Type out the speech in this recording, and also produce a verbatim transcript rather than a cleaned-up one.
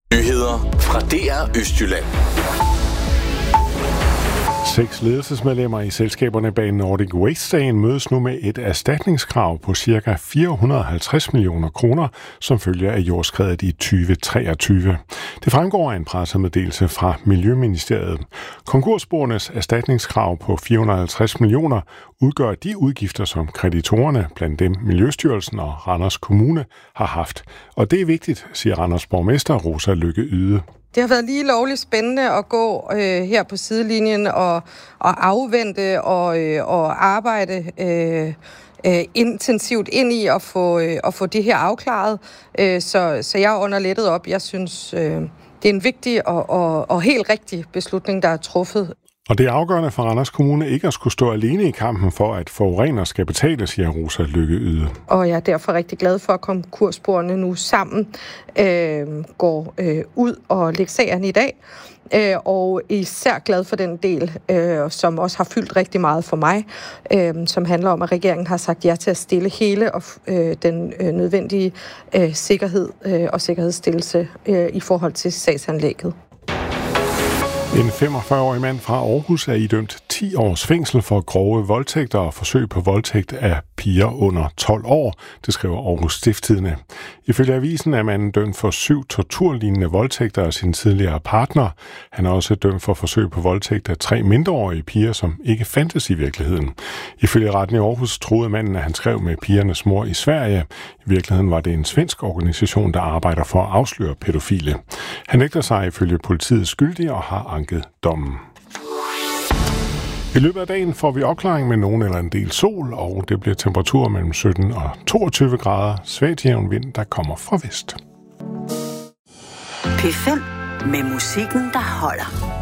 Nyheder fra D R Østjylland. Seks ledelsesmedlemmer i selskaberne bag Nordic Waste-sagen mødes nu med et erstatningskrav på ca. fire hundrede og halvtreds millioner kroner, som følger af jordskredet i tyve treogtyve. Det fremgår af en pressemeddelelse fra Miljøministeriet. Konkursborgernes erstatningskrav på fire hundrede og halvtreds millioner udgør de udgifter, som kreditorerne, blandt dem Miljøstyrelsen og Randers Kommune, har haft. Og det er vigtigt, siger Randers borgmester Rosa Lykke Yde. Det har været lige lovligt spændende at gå øh, her på sidelinjen og, og afvente og, øh, og arbejde øh, øh, intensivt ind i at få, øh, at få det her afklaret. Øh, så, så jeg er underlettet op. Jeg synes, øh, det er en vigtig og, og, og helt rigtig beslutning, der er truffet. Og det er afgørende for Randers Kommune ikke at skulle stå alene i kampen for, at forurener skal betale, siger Rosa Lykke Yde. Og jeg er derfor rigtig glad for, at konkursborgerne nu sammen øh, går øh, ud og lægger sagerne i dag. Øh, og især glad for den del, øh, som også har fyldt rigtig meget for mig, øh, som handler om, at regeringen har sagt ja til at stille hele og, øh, den øh, nødvendige øh, sikkerhed øh, og sikkerhedsstillelse øh, i forhold til sagsanlægget. En femogfyrre-årig mand fra Aarhus er idømt ti års fængsel for grove voldtægter og forsøg på voldtægt af piger under tolv år, det skriver Aarhus Stiftstidende. Ifølge avisen er manden dømt for syv torturlignende voldtægter af sin tidligere partner. Han er også dømt for forsøg på voldtægt af tre mindreårige piger, som ikke fandtes i virkeligheden. Ifølge retten i Aarhus troede manden, at han skrev med pigernes mor i Sverige. I virkeligheden var det en svensk organisation, der arbejder for at afsløre pædofile. Han nægter sig ifølge politiet skyldig og har anket dommen. I løbet af dagen får vi opklaring med nogen eller en del sol, og det bliver temperaturer mellem sytten og toogtyve grader. Svagt jævn vind, der kommer fra vest. P fem med musikken, der holder.